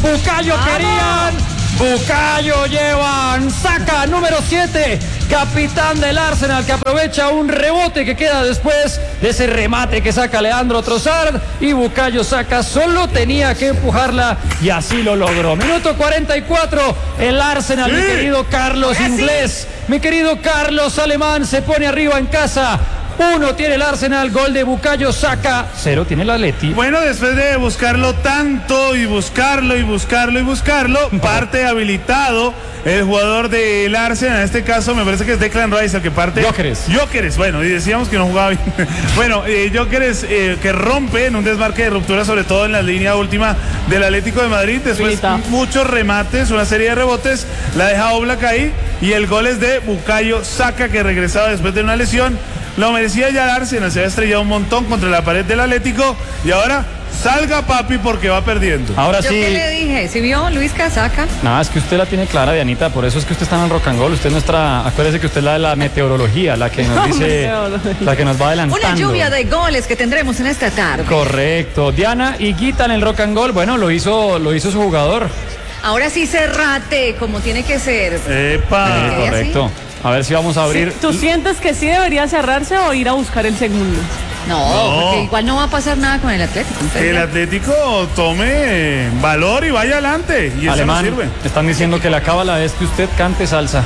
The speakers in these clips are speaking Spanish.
Bucayo querían. Bucayo llevan, saca número 7, capitán del Arsenal, que aprovecha un rebote que queda después de ese remate que saca Leandro Trossard, y Bucayo saca, solo tenía que empujarla y así lo logró. Minuto 44, el Arsenal, mi querido Carlos Inglés, mi querido Carlos Alemán, se pone arriba en casa. 1 tiene el Arsenal, gol de Bucayo Saka, 0 tiene el Atleti. Bueno, después de buscarlo tanto y buscarlo, parte habilitado el jugador del Arsenal, en este caso me parece que es Declan Rice el que parte. Gyökeres, bueno, y decíamos que no jugaba bien. Bueno, Gyökeres que rompe en un desmarque de ruptura, sobre todo en la línea última del Atlético de Madrid, después muchos remates, una serie de rebotes, la deja Oblak ahí, y el gol es de Bukayo Saka, que regresaba después de una lesión. Lo merecía ya el Arsenal, se había estrellado un montón contra la pared del Atlético, y ahora salga papi porque va perdiendo. Ahora sí. ¿Yo qué le dije? ¿Sí vio Luis Casaca? Nada, es que usted la tiene clara, Dianita, por eso es que usted está en el Rock and Roll. Usted es nuestra, acuérdese que usted es la de la meteorología, la que nos dice, la que nos va adelantando. Una lluvia de goles que tendremos en esta tarde. Correcto. Diana Higuita en el Rock and Roll, bueno, lo hizo su jugador. Ahora sí, cerrate, como tiene que ser. ¡Epa! Correcto. A ver si vamos a abrir. ¿Tú sientes que sí debería cerrarse o ir a buscar el segundo? No, porque igual no va a pasar nada con el Atlético. Que el Atlético tome valor y vaya adelante. Y Alemán, eso no sirve. están diciendo que la cábala es que usted cante salsa.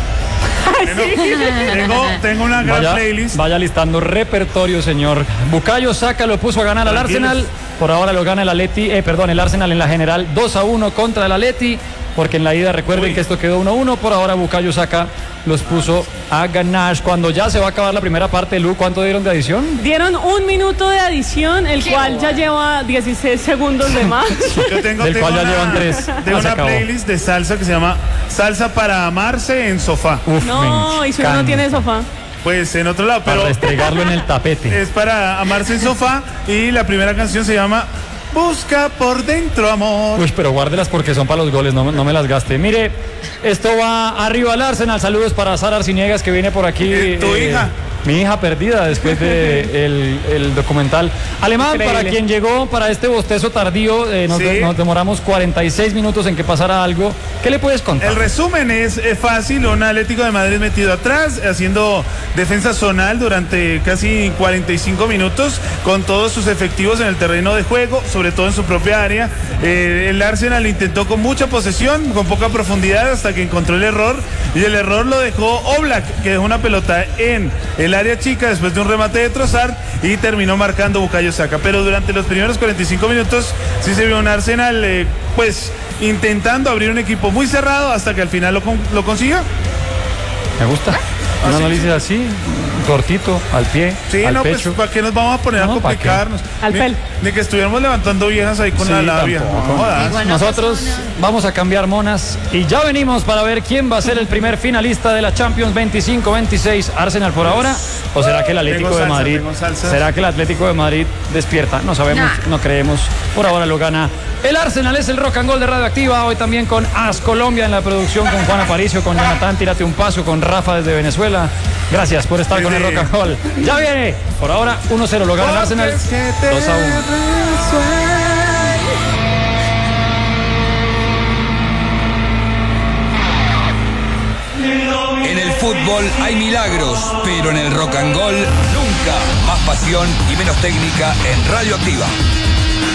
Tengo una gran playlist. Vaya listando repertorio, señor. Bukayo Saka lo puso a ganar al Arsenal. Por ahora lo gana el el Arsenal en la general 2-1 contra el Atleti. Porque en la ida recuerden que esto quedó 1-1. Por ahora Bukayo Saka los puso a ganar. Cuando ya se va a acabar la primera parte, Lu, ¿cuánto dieron de adición? Dieron 1 minuto de adición, el cual ya lleva 16 segundos de más. Del cual ya llevan 3. Tengo una playlist de salsa que se llama Salsa para amarse en sofá. Uf, no, y si uno no tiene sofá. Pues en otro lado, pero para restregarlo en el tapete. Es para amarse en sofá, y la primera canción se llama Busca por dentro, amor. Uy, pero guárdelas porque son para los goles, no me las gaste. Mire, esto va arriba al Arsenal. Saludos para Sara Arciniegas, que viene por aquí. ¿Tu hija? Mi hija perdida después de el documental. Alemán, Increíble. para quien llegó para este bostezo tardío, nos demoramos 46 minutos en que pasara algo. ¿Qué le puedes contar? El resumen es fácil. Un Atlético de Madrid metido atrás, haciendo defensa zonal durante casi 45 minutos, con todos sus efectivos en el terreno de juego, sobre todo en su propia área. El Arsenal intentó con mucha posesión, con poca profundidad, hasta que encontró el error, y el error lo dejó Oblak, que dejó una pelota en el área chica después de un remate de Trossard, y terminó marcando Bukayo Saka. Pero durante los primeros 45 minutos sí se vio un Arsenal intentando abrir un equipo muy cerrado, hasta que al final lo consiguió. Me gusta. Un análisis así, cortito, al pie, sí, al no, pecho. pues ¿para qué nos vamos a poner a complicarnos? Ni que estuviéramos levantando viejas ahí con la labia. No, nosotros vamos a cambiar monas y ya venimos para ver quién va a ser el primer finalista de la Champions 25-26. Arsenal por ahora, o será que el Atlético de Madrid, será que el Atlético de Madrid despierta, no sabemos, no creemos. Por ahora lo gana el Arsenal. Es el Rock and Roll de Radioactiva, hoy también con AS Colombia en la producción, con Juan Aparicio, con Jonathan Tírate un Paso, con Rafa desde Venezuela. Gracias por estar con el Rock and Roll. Ya viene. Por ahora 1-0 lo gana el Arsenal. 2-1. En el fútbol hay milagros, pero en el rock and roll nunca. Más pasión y menos técnica en Radioactiva.